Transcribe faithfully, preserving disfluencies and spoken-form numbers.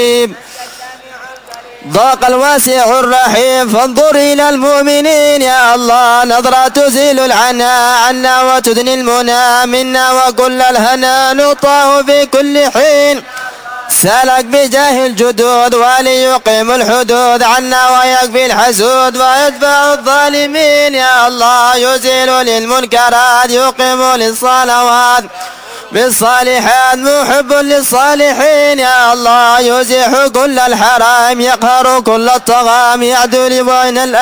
ضاق الواسع الرحيم فانظر إلى المؤمنين يا الله نظرة تزيل العنا عنا وتدني المنى منا وكل الهنا نطاه في كل حين سالك بجاه الجدود وليقيم الحدود عنا ويكفي الحسود ويدفع الظالمين يا الله يزيل للمنكرات يقيم للصلوات بالصالحات محب للصالحين يا الله يزيح كل الحرام يقهر كل الطغام يعدل بين الأهل